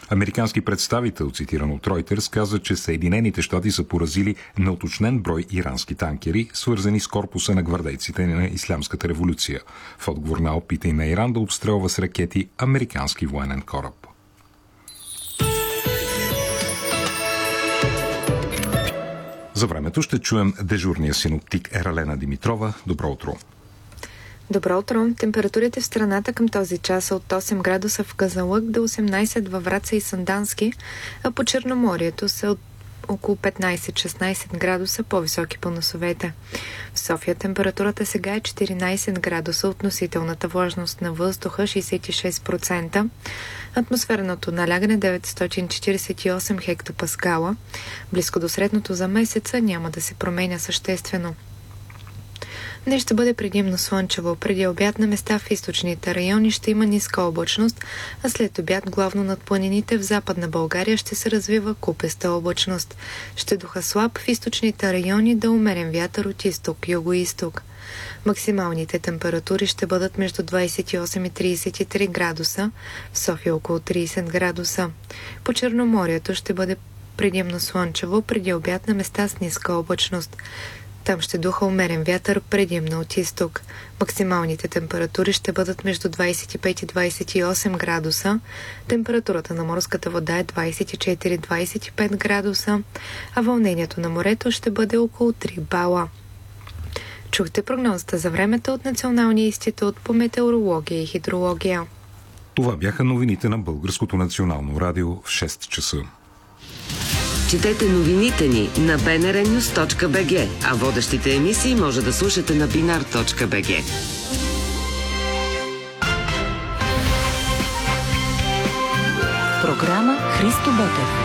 Американски представител, цитиран от Reuters, каза, че Съединените щати са поразили неуточнен брой ирански танкери, свързани с корпуса на гвардейците на Ислямската революция, в отговор на опита на Иран да обстрелва с ракети американски военен кораб. За времето ще чуем дежурния синоптик Ералена Димитрова. Добро утро! Добро утро! Температурите в страната към този час са от 8 градуса в Казанлък до 18 във Враца и Сандански, а по Черноморието са от около 15-16 градуса по-високи по носовете. В София температурата сега е 14 градуса, относителната влажност на въздуха 66%, атмосферното налягане 948 хектопаскала. Близко до средното за месеца няма да се променя съществено. Днес ще бъде предимно слънчево. Преди обяд на места в източните райони ще има ниска облачност, а след обяд главно над планините в Западна България ще се развива купеста облачност. Ще духа слаб в източните райони да умерен вятър от изток, юго-изток. Максималните температури ще бъдат между 28 и 33 градуса, в София около 30 градуса. По Черноморието ще бъде предимно слънчево, преди обяд на места с ниска облачност. Там ще духа умерен вятър, предимно от изток. Максималните температури ще бъдат между 25 и 28 градуса. Температурата на морската вода е 24-25 градуса, а вълнението на морето ще бъде около 3 бала. Чухте прогнозата за времето от Националния институт по метеорология и хидрология. Това бяха новините на Българското национално радио в 6 часа. Четете новините ни на bnrnews.bg, а водещите емисии може да слушате на binar.bg. Програма Христо Ботев.